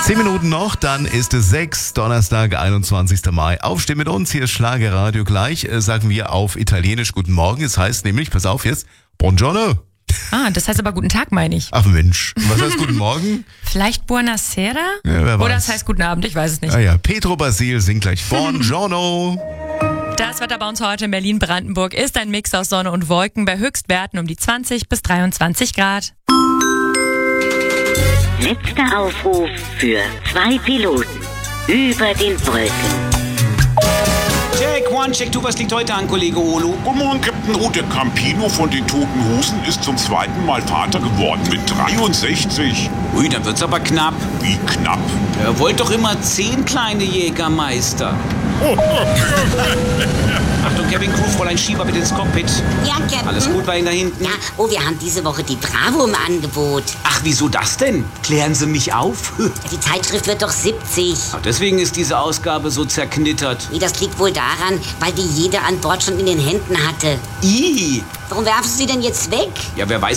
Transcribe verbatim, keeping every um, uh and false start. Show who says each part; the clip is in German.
Speaker 1: Zehn Minuten noch, dann ist es sechs, Donnerstag, einundzwanzigster Mai. Aufstehen mit uns, hier ist Schlagerradio. Gleich äh, sagen wir auf Italienisch Guten Morgen. Es heißt nämlich, pass auf jetzt, Buongiorno.
Speaker 2: Ah, das heißt aber guten Tag, meine ich.
Speaker 1: Ach Mensch, was heißt Guten Morgen?
Speaker 2: Vielleicht Buonasera?
Speaker 1: Ja, wer weiß.
Speaker 2: Oder es heißt Guten Abend, ich weiß es nicht.
Speaker 1: Ah ja, Petro Basil singt gleich Buongiorno.
Speaker 2: Das Wetter bei uns heute in Berlin-Brandenburg ist ein Mix aus Sonne und Wolken bei Höchstwerten um die zwanzig bis dreiundzwanzig Grad.
Speaker 3: Letzter Aufruf für zwei Piloten über den Wolken.
Speaker 4: Check, one, check two, was liegt heute an, Kollege Olo?
Speaker 5: Guten Morgen, Captain Ruth. Der Campino von den Toten Hosen ist zum zweiten Mal Vater geworden mit dreiundsechzig.
Speaker 4: Ui, dann wird's aber knapp.
Speaker 5: Wie knapp?
Speaker 4: Er wollte doch immer zehn kleine Jägermeister. Achtung, Kevin Crew, Fräulein Schieber bitte ins Cockpit.
Speaker 6: Ja, Captain.
Speaker 4: Alles gut bei Ihnen da hinten?
Speaker 6: Ja, oh, wir haben diese Woche die Bravo im Angebot.
Speaker 4: Ach, wieso das denn? Klären Sie mich auf.
Speaker 6: Die Zeitschrift wird doch siebzig.
Speaker 4: Ach, deswegen ist diese Ausgabe so zerknittert.
Speaker 6: Nee, das liegt wohl daran, weil die jeder an Bord schon in den Händen hatte.
Speaker 4: Ih,
Speaker 6: Warum werfen Sie denn jetzt weg?
Speaker 4: ja, wer weiß,